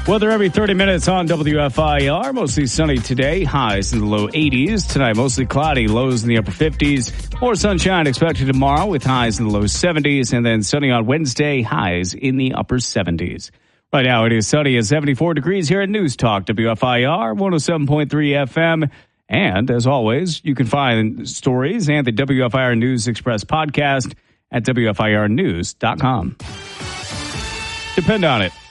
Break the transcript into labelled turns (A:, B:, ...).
A: Weather every 30 minutes on WFIR. Mostly sunny today. Highs in the low 80s. Tonight, mostly cloudy. Lows in the upper 50s. More sunshine expected tomorrow with highs in the low 70s. And then sunny on Wednesday. Highs in the upper 70s. Right now, it is sunny at 74 degrees here at News Talk WFIR 107.3 FM. And as always, you can find stories and the WFIR News Express podcast at WFIRnews.com. Depend on it.